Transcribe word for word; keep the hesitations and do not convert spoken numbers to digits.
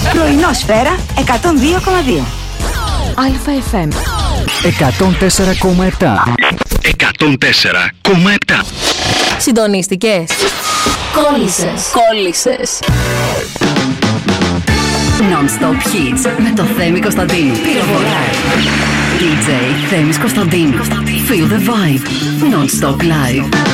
Πρωινό Σφαίρα εκατόν δύο κόμμα δύο. Α-εφ εμ εκατόν τέσσερα κόμμα επτά. εκατόν τέσσερα κόμμα επτά. Συντονίστηκες? Κόλλησες. Κόλλησες. Non-stop hits με το Θέμη Κωνσταντίνου. Πυροβολάει. ντι τζέι Θέμης Κωνσταντίνου. Feel the vibe. Non-stop live.